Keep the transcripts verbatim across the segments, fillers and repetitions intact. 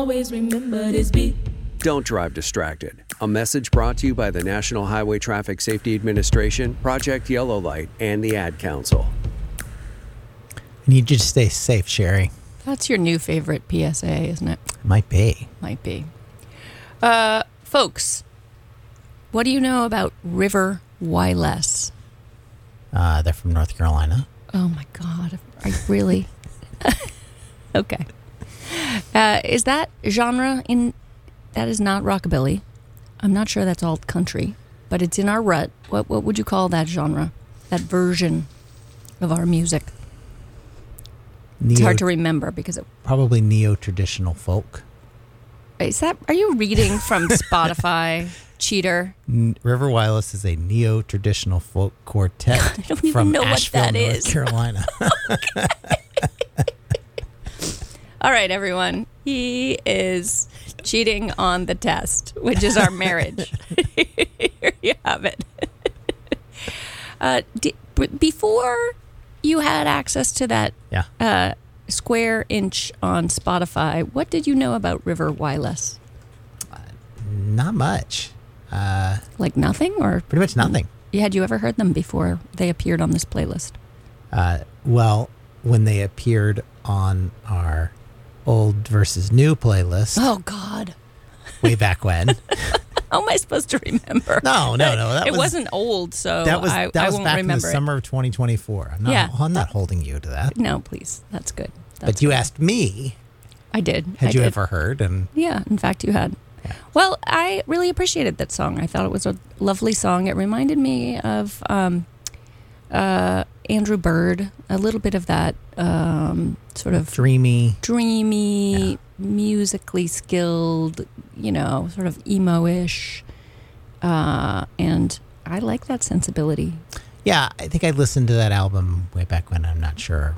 Always remember this beat. Don't drive distracted. A message brought to you by the National Highway Traffic Safety Administration, Project Yellow Light, and the Ad Council. I need you to stay safe, Sherry. That's your new favorite P S A, isn't it? Might be. Might be. Uh, folks, what do you know about River Wireless? Uh, they're from North Carolina. Oh, my God. I really... Okay. Uh, is that genre in... That is not rockabilly. I'm not sure that's all country, but it's in our rut. What what would you call that genre? That version of our music? Neo, It's hard to remember because it... Probably neo-traditional folk. Is that... Are you reading from Spotify, cheater? N- River Wireless is a neo-traditional folk quartet I don't even from know Asheville, what that North is. Carolina. All right, everyone. He is cheating on the test, which is our marriage. Here you have it. Uh, d- b- before you had access to that Yeah. uh, square inch on Spotify, what did you know about River Wireless? Not much. Uh, Like nothing? Or pretty much nothing. had you ever heard them before they appeared on this playlist? Uh, well, when they appeared on our old versus new playlist Oh, God. way back when. How am I supposed to remember? No, no, no. That it was, wasn't old, so that was, I, that I was won't back remember in the it. summer of twenty twenty-four. I'm not, Yeah. I'm not holding you to that. No, please. That's good. That's But you good. asked me, I did. had I you did. ever heard? And Yeah, in fact, you had. Yeah. Well, I really appreciated that song. I thought it was a lovely song. It reminded me of um, uh, Andrew Bird, a little bit of that um, sort of dreamy. dreamy, Yeah. musically skilled, you know, sort of emo-ish. Uh, and I like that sensibility. Yeah, I think I listened to that album way back when. I'm not sure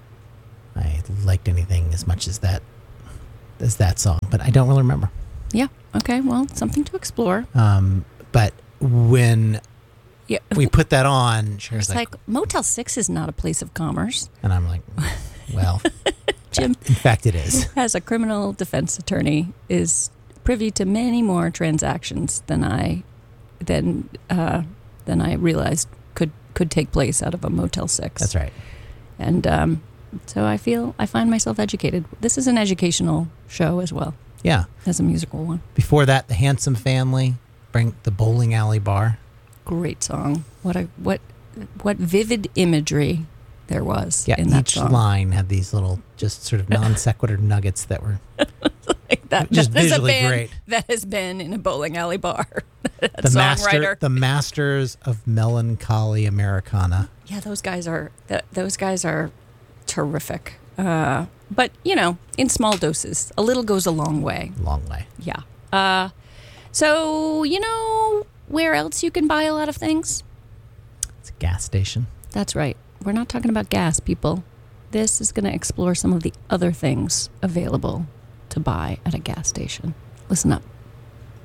I liked anything as much as that as that song, but I don't really remember. Yeah. Okay. Well, something to explore. Um, but when Yeah. we put that on, she was It's like, like Motel six is not a place of commerce. and I'm like, well, Jim, in fact, it is. as a criminal defense attorney, is privy to many more transactions than I than uh, than I realized could could take place out of a Motel six. That's right. And um, so I feel I find myself educated. This is an educational show as well Yeah. as a musical one. Before that, the Handsome Family, bring the Bowling Alley Bar. Great song. What a what what vivid imagery there was Yeah, in that each song. line had these little, just sort of non sequitur nuggets that were Like that, just that is a visually band great. that has been in a bowling alley bar. That the master, songwriter. the masters of melancholy Americana. Yeah, those guys are th- those guys are terrific. Uh, but you know, in small doses, a little goes a long way. Long way. Yeah. Uh, so you know where else you can buy a lot of things? It's a gas station. That's right. We're not talking about gas, people. This is going to explore some of the other things available to buy at a gas station. Listen up.